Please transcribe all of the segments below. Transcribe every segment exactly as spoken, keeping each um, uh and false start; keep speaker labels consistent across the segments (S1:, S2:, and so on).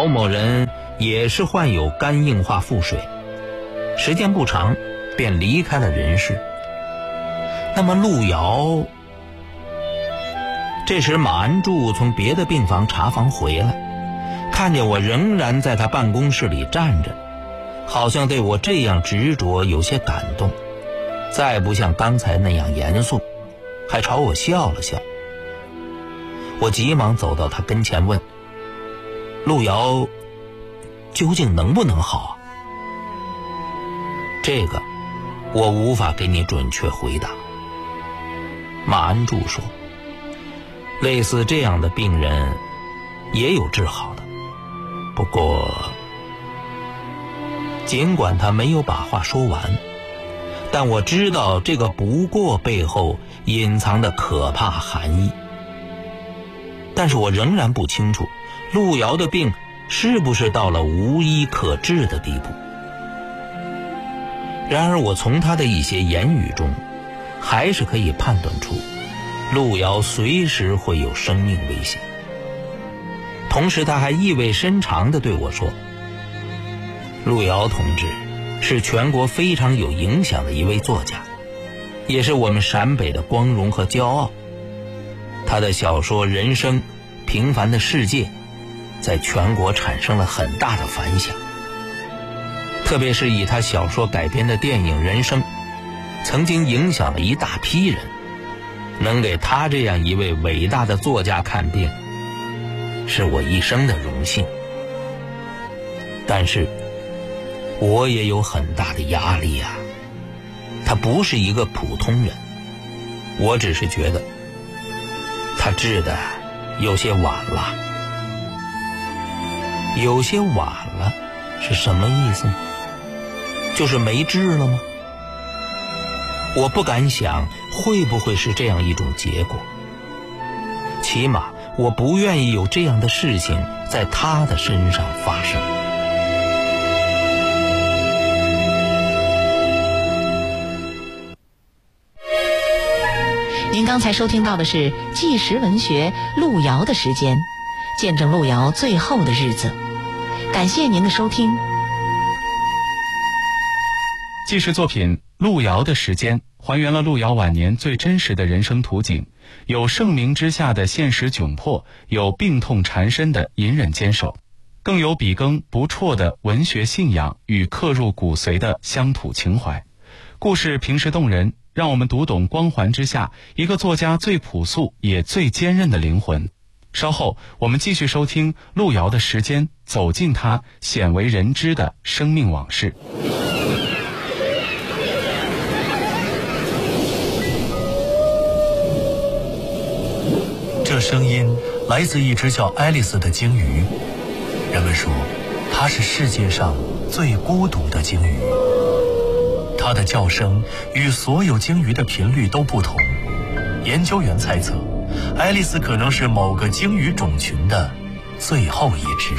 S1: 曹某人也是患有肝硬化腹水，时间不长便离开了人世。那么陆遥，这时马安柱从别的病房查房回来，看见我仍然在他办公室里站着，好像对我这样执着有些感动，再不像刚才那样严肃，还朝我笑了笑。我急忙走到他跟前问：陆遥究竟能不能好啊？这个我无法给你准确回答。马安柱说，类似这样的病人也有治好的，不过尽管他没有把话说完，但我知道这个不过背后隐藏的可怕含义。但是我仍然不清楚陆遥的病是不是到了无医可治的地步。然而我从他的一些言语中还是可以判断出陆遥随时会有生命危险。同时他还意味深长地对我说，陆遥同志是全国非常有影响的一位作家，也是我们陕北的光荣和骄傲。他的小说《人生》《平凡的世界》在全国产生了很大的反响，特别是以他小说改编的电影《人生》曾经影响了一大批人。能给他这样一位伟大的作家看病，是我一生的荣幸。但是我也有很大的压力啊，他不是一个普通人，我只是觉得他治的有些晚了。有些晚了是什么意思呢？就是没治了吗？我不敢想会不会是这样一种结果，起码我不愿意有这样的事情在他的身上发生。
S2: 您刚才收听到的是纪实文学陆遥的时间，见证陆遥最后的日子。感谢您的收听。
S3: 纪实作品《陆遥的时间》还原了陆遥晚年最真实的人生图景，有盛名之下的现实窘迫，有病痛缠身的隐忍坚守，更有笔耕不辍的文学信仰与刻入骨髓的乡土情怀。故事平实动人，让我们读懂光环之下一个作家最朴素也最坚韧的灵魂。稍后我们继续收听陆遥的时间，走进他鲜为人知的生命往事。
S4: 这声音来自一只叫爱丽丝的鲸鱼，人们说它是世界上最孤独的鲸鱼。它的叫声与所有鲸鱼的频率都不同，研究员猜测爱丽丝可能是某个鲸鱼种群的最后一只。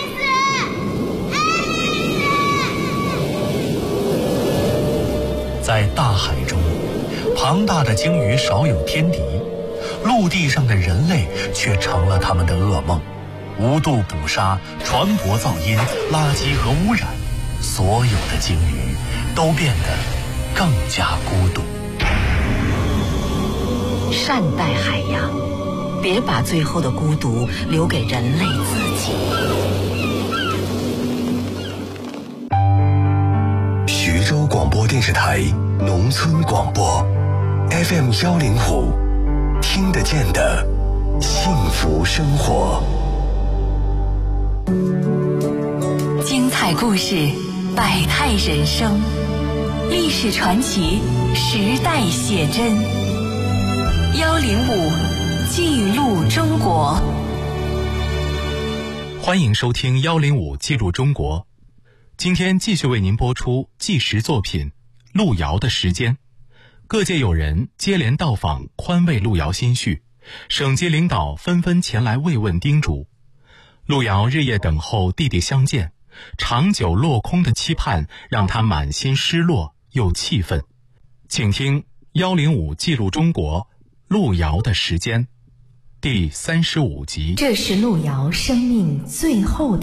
S4: 在大海中，庞大的鲸鱼少有天敌，陆地上的人类却成了他们的噩梦。无度捕杀、船舶噪音、垃圾和污染，所有的鲸鱼都变得更加孤独。
S2: 善待海洋，别把最后的孤独留给人类自己。
S5: 徐州广播电视台农村广播 F M 幺零五，听得见的幸福生活。
S6: 精彩故事，百态人生，历史传奇，时代写真。幺零五记录中国，
S3: 欢迎收听幺零五记录中国。今天继续为您播出纪实作品《陆遥的时间》。各界友人接连到访，宽慰陆遥心绪，省级领导纷纷前来慰问叮嘱。陆遥日夜等候弟弟相见，长久落空的期盼让他满心失落又气愤。请听幺零五记录中国陆遥的时间第三十五集。
S6: 这是陆遥生命最后的